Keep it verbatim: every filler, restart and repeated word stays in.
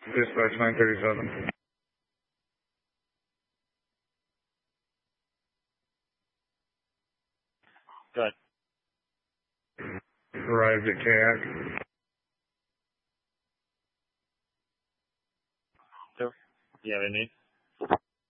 Dispatch nine thirty-seven. Good. Arrived at K A C. So, do you have any?